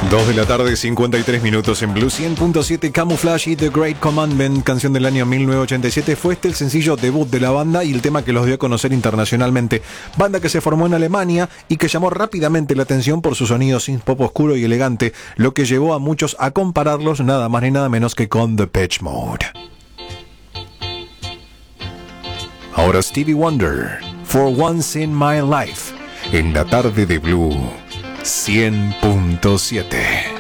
2 de la tarde, 53 minutos en Blue 100.7. Camouflage y The Great Commandment, canción del año 1987. Fue el sencillo debut de la banda y el tema que los dio a conocer internacionalmente. Banda que se formó en Alemania y que llamó rápidamente la atención por su sonido synth pop oscuro y elegante, lo que llevó a muchos a compararlos nada más ni nada menos que con Depeche Mode. Ahora Stevie Wonder, For Once in My Life, en la tarde de Blue 100.7.